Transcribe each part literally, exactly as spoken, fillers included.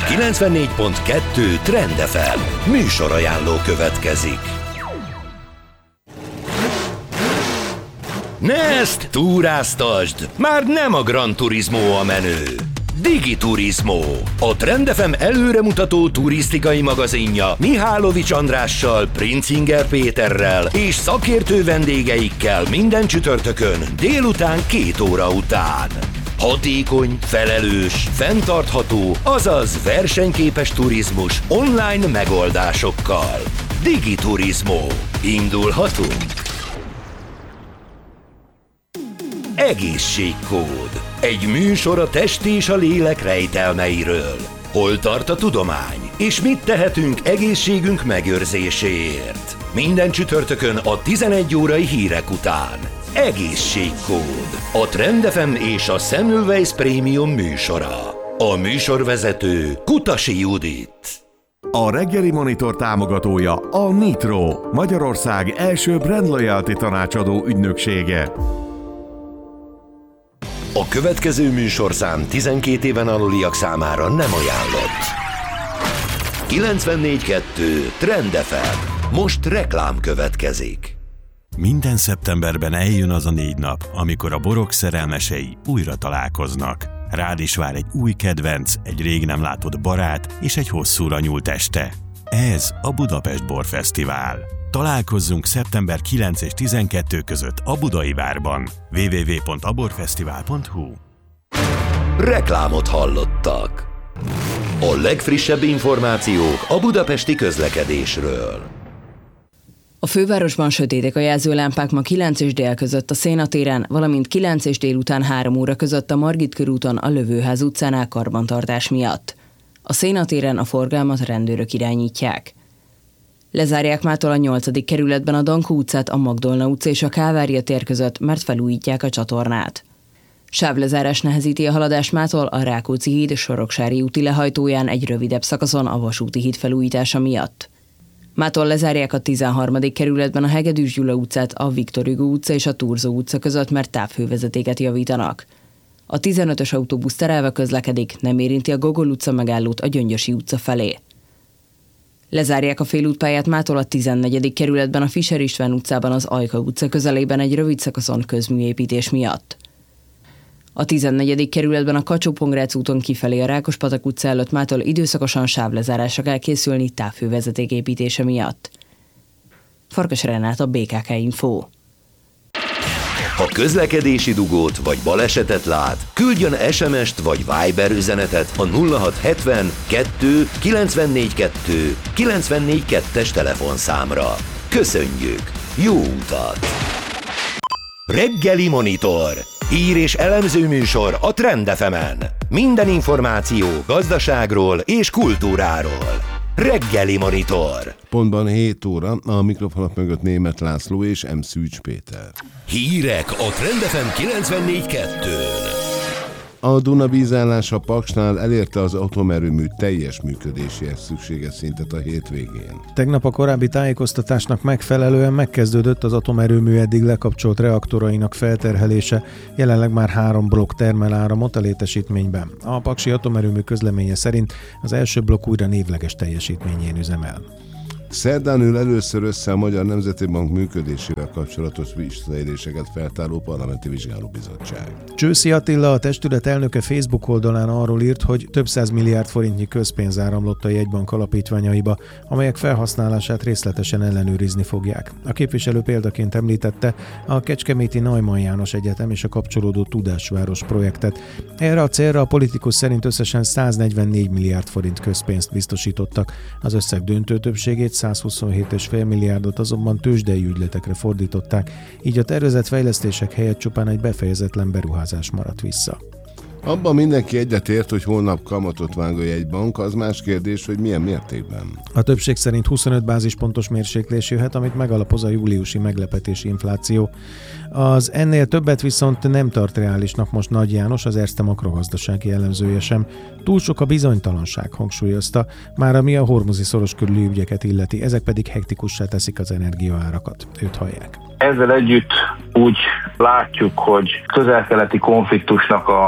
kilencvennégy pont kettő Trend ef em műsorajánló következik. Ne ezt túráztasd! Már nem a Gran Turismo a menő. Digiturismo, a Trend ef em előremutató turisztikai magazinja Mihálovics Andrással, Princinger Péterrel és szakértő vendégeikkel minden csütörtökön délután két óra után. Hatékony, felelős, fenntartható, azaz versenyképes turizmus online megoldásokkal. Digiturismo. Indulhatunk? Egészségkód. Egy műsor a test és a lélek rejtelmeiről. Hol tart a tudomány? És mit tehetünk egészségünk megőrzéséért? Minden csütörtökön a tizenegy órai hírek után. Egészségkód. A Trend ef em és a Semmelweis Premium műsora. A műsorvezető Kutasi Judit. A reggeli monitor támogatója a Nitro, Magyarország első brand loyalty tanácsadó ügynöksége. A következő műsorszám tizenkét éven aluliak számára nem ajánlott. kilencvennégy pont kettő Trend ef em. Most reklám következik. Minden szeptemberben eljön az a négy nap, amikor a borok szerelmesei újra találkoznak. Rád is vár egy új kedvenc, egy rég nem látott barát és egy hosszúra nyúlt este. Ez a Budapest Borfesztivál. Találkozzunk szeptember kilenc és tizenkettő között a Budai Várban. double-u double-u double-u pont aborfesztivál pont hu. Reklámot hallottak. A legfrissebb információk a budapesti közlekedésről. A fővárosban sötétek a jelzőlámpák ma kilenc és dél között a Széna téren, valamint kilenc és délután három óra között a Margit körúton a Lövőház utcánál karbantartás miatt. A Széna téren a forgalmat rendőrök irányítják. Lezárják mától a nyolcadik kerületben a Dankó utcát, a Magdolna utca és a Kálvária tér között, mert felújítják a csatornát. Sávlezárás nehezíti a haladást mától a Rákóczi híd és Soroksári úti lehajtóján egy rövidebb szakaszon a Vasúti híd felújítása miatt. Mától lezárják a tizenharmadik kerületben a Hegedűs Gyula utcát, a Viktor Hugo utca és a Turzó utca között, mert távhővezetéket javítanak. A tizenötös autóbusz terelve közlekedik, nem érinti a Gogol utca megállót a Gyöngyösi utca felé. Lezárják a félútpályát mától a tizennegyedik kerületben a Fischer István utcában az Ajka utca közelében egy rövid szakaszon közműépítés miatt. A tizennegyedik kerületben a Kacsó-Pongrác úton kifelé a Rákospatak utca előtt mától időszakosan sávlezárásra kell készülni távhővezeték építése miatt. Farkas Renát, bé ká ká Info. Ha közlekedési dugót vagy balesetet lát, küldjön es em est vagy Viber üzenetet a nulla hat hetven kettő kilencvennégy kettő kilencvennégy kettes telefonszámra. Köszönjük! Jó utat! Reggeli Monitor. Hír és elemző műsor a Trend ef emen. Minden információ gazdaságról és kultúráról. Reggeli Monitor. Pontban hét óra, a mikrofonok mögött Németh László és M. Szűcs Péter. Hírek a Trend ef em kilencvennégy kettőn. A Duna vízállás a Paksnál elérte az atomerőmű teljes működéséhez szükséges szintet a hétvégén. Tegnap a korábbi tájékoztatásnak megfelelően megkezdődött az atomerőmű eddig lekapcsolt reaktorainak felterhelése, jelenleg már három blokk termel áramot a létesítményben. A paksi atomerőmű közleménye szerint az első blokk újra névleges teljesítményén üzemel. Szerdán ül először össze a Magyar Nemzeti Bank működésével kapcsolatos visszaéléseket feltáró parlamenti vizsgálóbizottság. Csőszi Attila, a testület elnöke Facebook oldalán arról írt, hogy több száz milliárd forintnyi közpénz áramlott a jegybank alapítványaiba, amelyek felhasználását részletesen ellenőrizni fogják. A képviselő példaként említette a Kecskeméti Neumann János Egyetem és a kapcsolódó Tudásváros projektet. Erre a célra a politikus szerint összesen száznegyvennégy milliárd forint közpénzt biztosítottak. Az összeg döntő többségét, százhuszonhét egész öt milliárdot azonban tőzsdei ügyletekre fordították, így a tervezett fejlesztések helyett csupán egy befejezetlen beruházás maradt vissza. Abban mindenki egyetért, hogy holnap kamatot vág a jegybank, az más kérdés, hogy milyen mértékben. A többség szerint huszonöt bázispontos mérséklés jöhet, amit megalapoz a júliusi meglepetési infláció. Az ennél többet viszont nem tart reálisnak most Nagy János, az Erste makrogazdasági elemzője sem. Túl sok a bizonytalanság, hangsúlyozta, már ami a hormuzi szoros körüli ügyeket illeti, ezek pedig hektikussá teszik az energiaárakat. Őt hallják. Ezzel együtt úgy látjuk, hogy közel-keleti konfliktusnak a következménye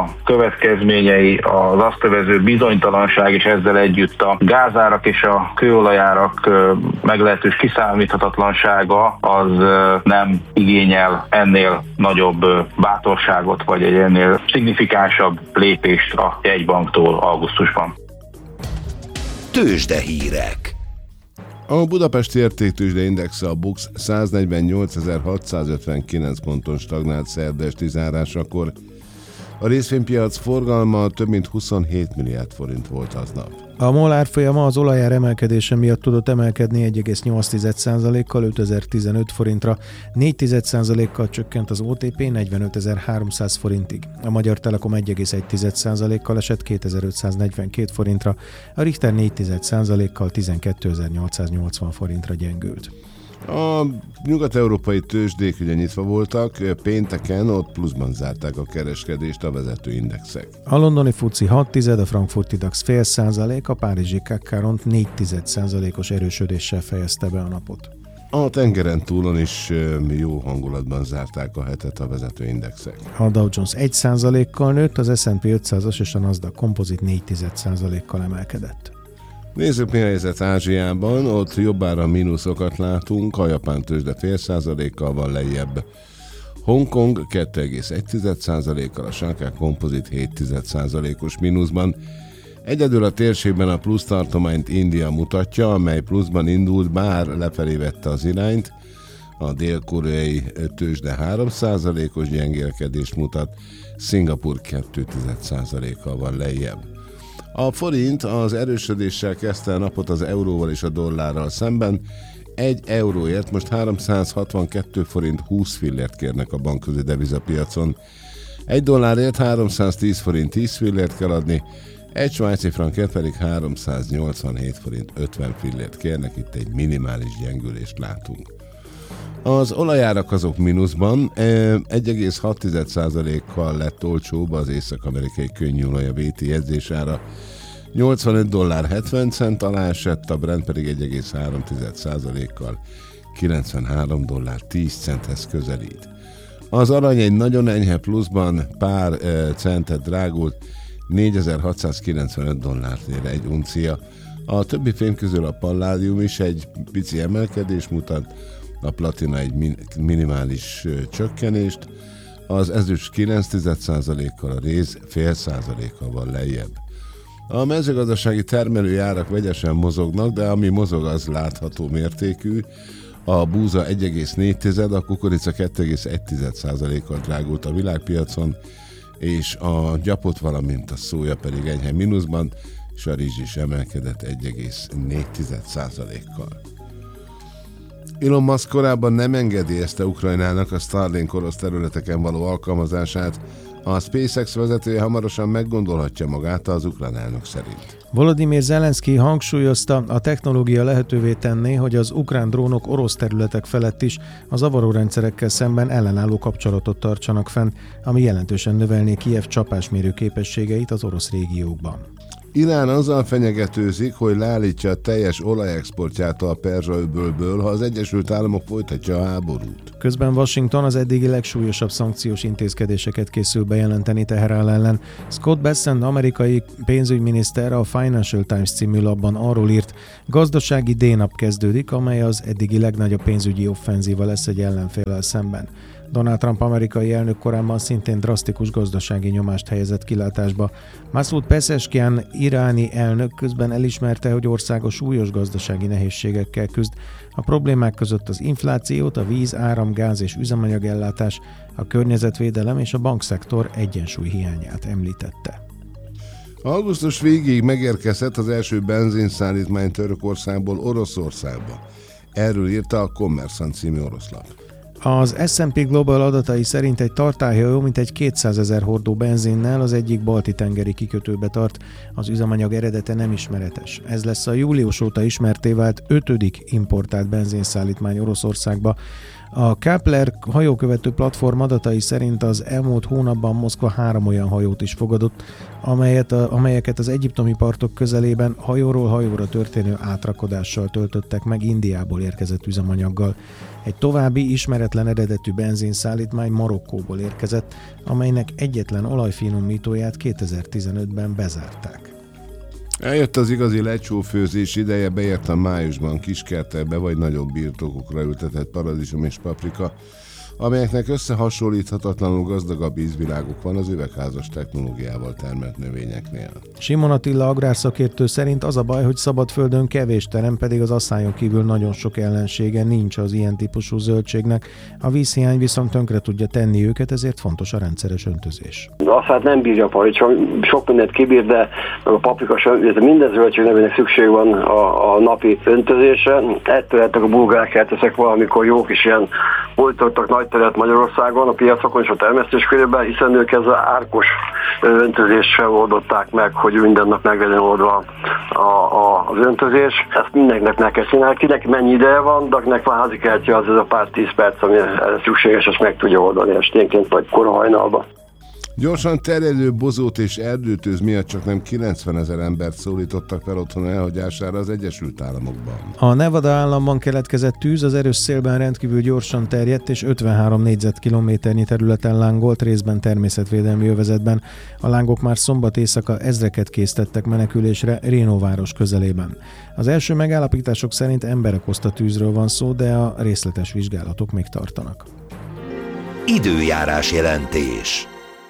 következményei, az azt övező bizonytalanság, és ezzel együtt a gázárak és a kőolajárak meglehetős kiszámíthatatlansága az nem igényel ennél nagyobb bátorságot, vagy egy ennél szignifikánsabb lépést a jegybanktól augusztusban. Tőzsdehírek. A budapesti értéktőzsdeindexe, a BUX száznegyvennyolcezer-hatszázötvenkilenc ponton stagnált szerda esti zárásakor. A részvénypiac forgalma több mint huszonhét milliárd forint volt aznap. A MOL árfolyama az olajár emelkedése miatt tudott emelkedni egy egész nyolc százalékkal ötezer-tizenöt forintra, négy százalékkal csökkent az o té pé negyvenötezer-háromszáz forintig. A Magyar Telekom egy egész egy százalékkal esett kétezer-ötszáznegyvenkét forintra, a Richter négy százalékkal tizenkétezer-nyolcszáznyolcvan forintra gyengült. A nyugat-európai tőzsdék ugye nyitva voltak, pénteken ott pluszban zárták a kereskedést a vezető indexek. A londoni fuci hat tized, a frankfurti dax fél százalék, a párizsi cé á cé Ront négy százalékos erősödéssel fejezte be a napot. A tengeren túlon is jó hangulatban zárták a hetet a vezető indexek. A Dow Jones egy százalékkal nőtt, az es and pé ötszázas és a Nasdaq Composite négy százalékkal emelkedett. Nézzük, mi a helyzet Ázsiában, ott jobbára mínuszokat látunk, a japán tőzsde fél százalékkal van lejjebb. Hongkong kettő egész egy százalékkal, a Shanghai Composite hét százalékos mínuszban. Egyedül a térségben a plusz tartományt India mutatja, amely pluszban indult, bár lefelé vette az irányt. A dél-koreai tőzsde három százalékos gyengélkedést mutat, Szingapur kettő százalékkal van lejjebb. A forint az erősödéssel kezdte a napot az euróval és a dollárral szemben. Egy euróért most háromszázhatvankettő forint húsz fillért kérnek a bankközi devizapiacon. Egy dollárért háromszáztíz forint tíz fillért kell adni, egy svájci frankért pedig háromszáznyolcvanhét forint ötven fillért kérnek, itt egy minimális gyengülést látunk. Az olajárak azok mínuszban, egy egész hat százalékkal lett olcsóbb az észak-amerikai könnyűolaj a vé té jegyzésára. nyolcvanöt dollár hetven cent alá esett, a Brent pedig egy egész három százalékkal kilencvenhárom dollár tíz centhez közelít. Az arany egy nagyon enyhe pluszban pár centet drágult, négyezer-hatszázkilencvenöt dollárt ér egy uncia. A többi fém közül a palládium is egy pici emelkedés mutat, a platina egy min- minimális ö, csökkenést, az ezüst kilenc százalékkal, a réz fél százalékkal van lejjebb. A mezőgazdasági termelői árak vegyesen mozognak, de ami mozog, az látható mértékű. A búza egy egész négy, a kukorica kettő egész egy százalékkal drágult a világpiacon, és a gyapot, valamint a szója pedig enyhe mínuszban, és a rizs is emelkedett egy egész négy százalékkal. Elon Musk korábban nem engedélyezte Ukrajnának a Starlink orosz területeken való alkalmazását, a SpaceX vezetője hamarosan meggondolhatja magát az ukrán elnök szerint. Volodymyr Zelenszky hangsúlyozta, a technológia lehetővé tenné, hogy az ukrán drónok orosz területek felett is a zavaró rendszerekkel szemben ellenálló kapcsolatot tartsanak fenn, ami jelentősen növelné Kijev csapásmérő képességeit az orosz régiókban. Irán azzal fenyegetőzik, hogy leállítja a teljes olajexportját a Perzsa-öbölből, ha az Egyesült Államok folytatja a háborút. Közben Washington az eddigi legsúlyosabb szankciós intézkedéseket készül bejelenteni Teherán ellen. Scott Bessent, amerikai pénzügyminiszter a Financial Times című lapban arról írt, gazdasági D-nap kezdődik, amely az eddigi legnagyobb pénzügyi offenzíva lesz egy ellenféllel szemben. Donald Trump amerikai elnök korábban szintén drasztikus gazdasági nyomást helyezett kilátásba. Masoud Pezeshkian iráni elnök közben elismerte, hogy országa súlyos gazdasági nehézségekkel küzd. A problémák között az inflációt, a víz, áram, gáz és üzemanyagellátás, a környezetvédelem és a bankszektor egyensúly hiányát említette. Augusztus végéig megérkezett az első benzinszállítmány Törökországból Oroszországba. Erről írta a Kommersant című oroszlap. Az es and pé Global adatai szerint egy tartályhajó mintegy kétszázezer hordó benzinnel az egyik balti-tengeri kikötőbe tart, az üzemanyag eredete nem ismeretes. Ez lesz a július óta ismertté vált ötödik importált benzinszállítmány Oroszországba. A Kepler hajókövető platform adatai szerint az elmúlt hónapban Moszkva három olyan hajót is fogadott, amelyet a, amelyeket az egyiptomi partok közelében hajóról hajóra történő átrakodással töltöttek meg Indiából érkezett üzemanyaggal. Egy további ismeretlen eredetű benzinszállítmány Marokkóból érkezett, amelynek egyetlen olajfinomítóját kétezer-tizenötben bezárták. Eljött az igazi lecsófőzés ideje, beértem májusban kiskertekbe vagy nagyobb birtokokra ültetett paradicsom és paprika, amelyeknek összehasonlíthatatlanul gazdagabb ízviláguk van az üvegházas technológiával termelt növényeknél. Simon Attila agrárszakértő szerint az a baj, hogy szabadföldön kevés terem, pedig az asszályon kívül nagyon sok ellensége nincs az ilyen típusú zöldségnek. A vízhiány viszont tönkre tudja tenni őket, ezért fontos a rendszeres öntözés. Azt hát nem bírja a paradicsom, sok mindent kibír, de a paprika sem, minden zöldség nevének szükség van a, a napi öntözésre. Ettől lettek a bulgárkerteszek valamikor jók is ilyen folytattak nagy teret Magyarországon a piacokon és a termesztés körében, hiszen ők ezzel árkos öntözéssel oldották meg, hogy minden nap meg legyen oldva a, a, az öntözés. Ezt mindenkinek meg kell csinálni. Kinek mennyi ideje van, de akinek van házikertje, az ez a pár tíz perc, ami szükséges, ezt meg tudja oldani esténként vagy kora hajnalban. Gyorsan terjedő bozót és erdőtűz miatt csak nem kilencvenezer embert szólítottak fel otthon elhagyására az Egyesült Államokban. A Nevada államban keletkezett tűz az erős szélben rendkívül gyorsan terjedt, és ötvenhárom négyzetkilométernyi területen lángolt, részben természetvédelmi övezetben. A lángok már szombat éjszaka ezreket késztettek menekülésre Reno város közelében. Az első megállapítások szerint emberek okozta tűzről van szó, de a részletes vizsgálatok még tartanak. Időjárás jelentés.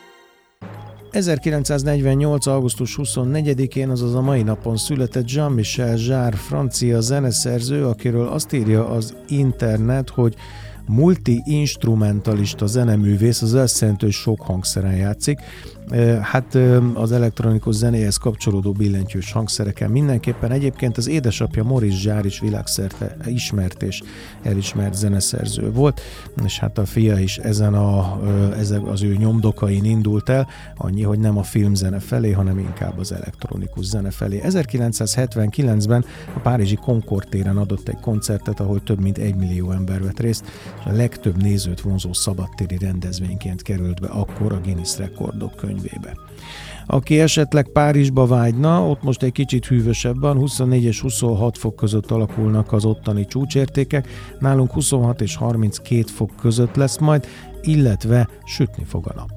ezerkilencszáznegyvennyolc. augusztus huszonnegyedikén, azaz a mai napon született Jean-Michel Jarre, francia zeneszerző, akiről azt írja az internet, hogy multi-instrumentalista zeneművész, az azt jelenti, hogy sok hangszeren játszik. Hát az elektronikus zenéhez kapcsolódó billentyűs hangszereken mindenképpen. Egyébként az édesapja Maurice Jarre is világszerte ismert és elismert zeneszerző volt, és hát a fia is ezen, a, ezen az ő nyomdokain indult el, annyi, hogy nem a filmzene felé, hanem inkább az elektronikus zene felé. ezerkilencszázhetvenkilencben a párizsi Concorde téren adott egy koncertet, ahol több mint egy millió ember vett részt, és a legtöbb nézőt vonzó szabadtéri rendezvényként került be akkor a Guinness rekordok könyvébe. Aki esetleg Párizsba vágyna, ott most egy kicsit hűvösebb van, huszonnégy és huszonhat fok között alakulnak az ottani csúcsértékek, nálunk huszonhat és harminckét fok között lesz majd, illetve sütni fog a nap.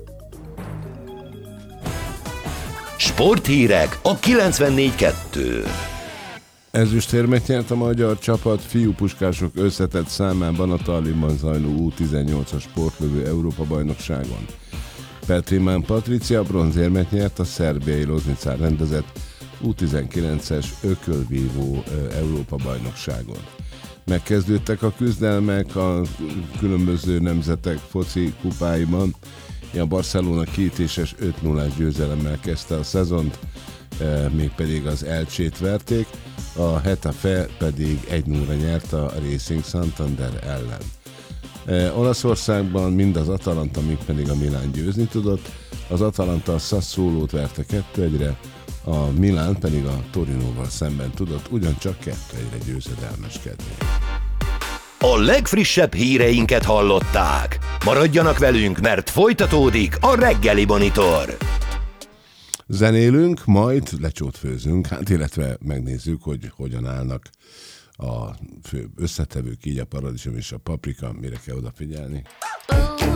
Sporthírek a kilencvennégy kettő. Ezüstérmet nyert a magyar csapat fiúpuskások összetett számában a Tallinnban zajló U tizennyolcas sportlövő Európa-bajnokságon. Petrimán Patricia bronzérmet nyert a szerbiai Loznicán rendezett U tizenkilences ökölvívó Európa-bajnokságon. Megkezdődtek a küzdelmek a különböző nemzetek foci kupáiban. A Barcelona kiítéses öt nullás győzelemmel kezdte a szezont, mégpedig az Elcsét verték, a Getafe pedig egy nullra nyert a Racing Santander ellen. Olaszországban mind az Atalanta, mind pedig a Milán győzni tudott, az Atalanta a Sassuolót verte kettő egyre, a Milán pedig a Torinóval szemben tudott ugyancsak kettő egyre győzedelmeskedni. A legfrissebb híreinket hallották. Maradjanak velünk, mert folytatódik a reggeli Monitor. Zenélünk, majd lecsót főzünk, hát illetve megnézzük, hogy hogyan állnak a fő összetevők, így a paradicsom és a paprika, mire kell odafigyelni.